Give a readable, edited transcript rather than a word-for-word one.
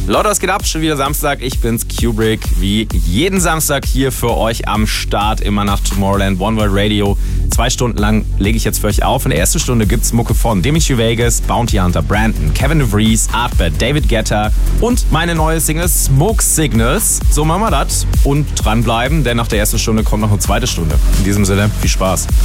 Leute, was geht ab? Schon wieder Samstag. Ich bin's, Kubrick. Wie jeden Samstag hier für euch am Start. Immer nach Tomorrowland, One World Radio. 2 Stunden lang lege ich jetzt für euch auf. In der ersten Stunde gibt's Mucke von Dimitri Vegas, Bounty Hunter, Brandon, Kevin DeVries, Artbert, David Guetta und meine neue Single Smoke Signals. So machen wir das. Und dranbleiben, denn nach der ersten Stunde kommt noch eine zweite Stunde. In diesem Sinne, viel Spaß.